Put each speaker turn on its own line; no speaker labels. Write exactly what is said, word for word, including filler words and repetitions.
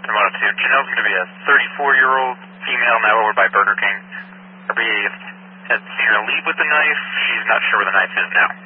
one oh two. Janelle's going to be a thirty-four-year-old female now over by Burger King. We had seen her leave with the knife. She's not sure where the knife is now.